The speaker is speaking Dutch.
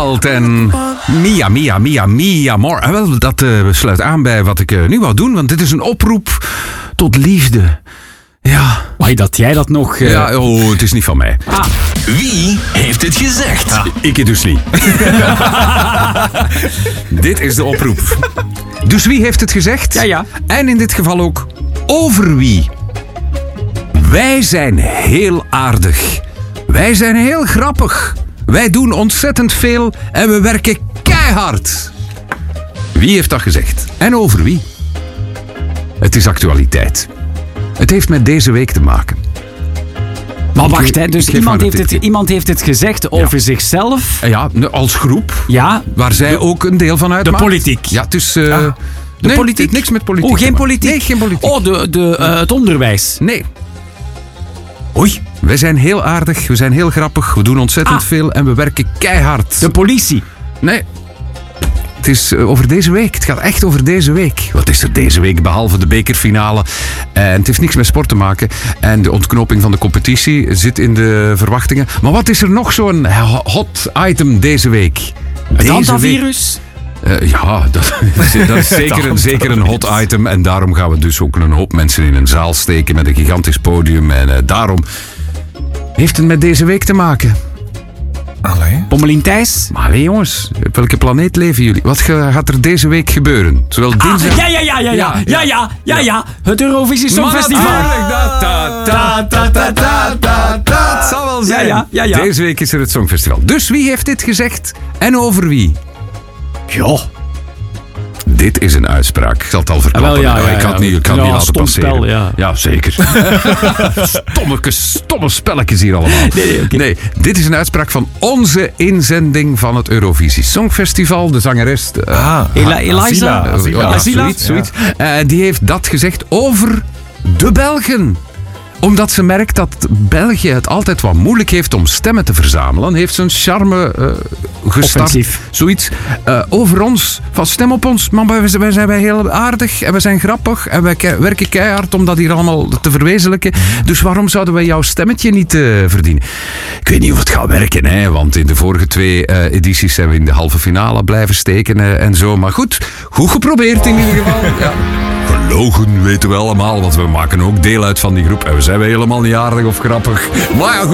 Veld en Mia More. Wel, dat sluit aan bij wat ik nu wou doen, want dit is een oproep tot liefde. Ja. Wai, dat jij dat nog... Ja, het is niet van mij. Wie heeft het gezegd? Ik dus niet. Dit is de oproep. Dus wie heeft het gezegd? Ja. En in dit geval ook over wie? Wij zijn heel aardig. Wij zijn heel grappig. Wij doen ontzettend veel en we werken keihard. Wie heeft dat gezegd? En over wie? Het is actualiteit. Het heeft met deze week te maken. Maar wacht, hè. Dus iemand heeft het gezegd over zichzelf. Ja, als groep. Ja. Waar zij ook een deel van uitmaakt. De politiek. Ja, het is... De politiek? Niks met politiek. Oh, geen politiek? Nee, geen politiek. Het onderwijs. Nee. Oei. Wij zijn heel aardig, we zijn heel grappig, we doen ontzettend veel en we werken keihard. De politie. Nee. Het is over deze week. Het gaat echt over deze week. Wat is er deze week behalve de bekerfinale? En het heeft niks met sport te maken. En de ontknoping van de competitie zit in de verwachtingen. Maar wat is er nog zo'n hot item deze week? Het hantavirus? Ja, dat is zeker een hot item. En daarom gaan we dus ook een hoop mensen in een zaal steken met een gigantisch podium. En daarom heeft het met deze week te maken. Allee. Pommelien Thijs? Maar allee jongens, op welke planeet leven jullie? Wat gaat er deze week gebeuren? Zowel dinsdag... Ja. Het Eurovisie Songfestival. Dat zal wel zijn. Ja. Deze week is er het Songfestival. Dus wie heeft dit gezegd en over wie? Ja. Dit is een uitspraak. Ik zal het al verklappen. Ik kan het niet laten passeren. Spel, ja, zeker. Stomme spelletjes hier allemaal. Nee, dit is een uitspraak van onze inzending van het Eurovisie Songfestival. De zangeres... Eliza. Zoiets. Die heeft dat gezegd over de Belgen. Omdat ze merkt dat België het altijd wat moeilijk heeft om stemmen te verzamelen, heeft ze een charme gestart. Offensief. Zoiets over ons. Van stem op ons. Maar wij zijn heel aardig en we zijn grappig en wij werken keihard om dat hier allemaal te verwezenlijken. Dus waarom zouden wij jouw stemmetje niet verdienen? Ik weet niet of het gaat werken, hè, want in de vorige 2 edities zijn we in de halve finale blijven steken en zo. Maar goed geprobeerd in ieder geval. Ja. Gelogen weten we allemaal, want we maken ook deel uit van die groep. En we zijn helemaal niet aardig of grappig. Maar ja, goed.